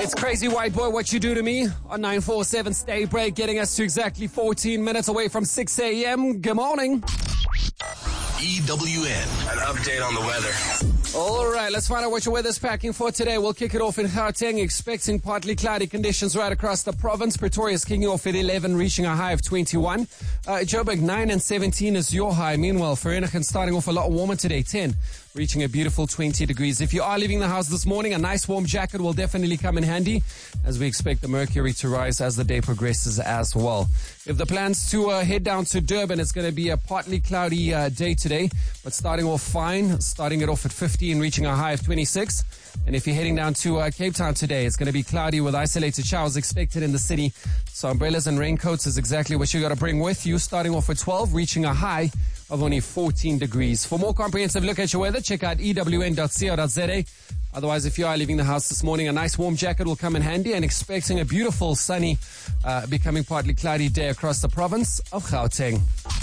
It's Crazy White Boy, What You Do to Me on 947 Stay Break, getting us to exactly 14 minutes away from 6 a.m. Good morning. EWN, an update on the weather. All right, let's find out what your weather's packing for today. We'll kick it off in Gauteng, expecting partly cloudy conditions right across the province. Pretoria's kicking off at 11, reaching a high of 21. Joburg, 9 and 17 is your high. Meanwhile, Vereeniging starting off a lot warmer today, 10, reaching a beautiful 20 degrees. If you are leaving the house this morning, a nice warm jacket will definitely come in handy, as we expect the mercury to rise as the day progresses as well. If the plans to head down to Durban, it's going to be a partly cloudy day today, but starting off fine, starting it off at 50 and reaching a high of 26. And if you're heading down to Cape Town today, it's going to be cloudy with isolated showers expected in the city. So umbrellas and raincoats is exactly what you got to bring with you, starting off at 12, reaching a high of only 14 degrees. For more comprehensive look at your weather, check out ewn.co.za. Otherwise, if you are leaving the house this morning, a nice warm jacket will come in handy, and expecting a beautiful sunny, becoming partly cloudy day across the province of Gauteng.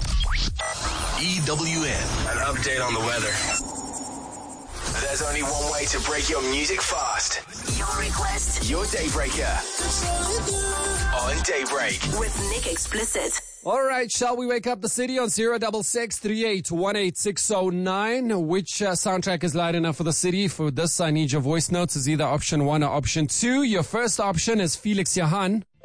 EWN, an update on the weather. There's only one way to break your music fast. Your request. Your Daybreaker. On Daybreak. With Nick Explicit. All right, shall we wake up the city on 06638188609? Which soundtrack is loud enough for the city? For this, I need your voice notes. Is either option 1 or option 2. Your first option is Felix Jahan.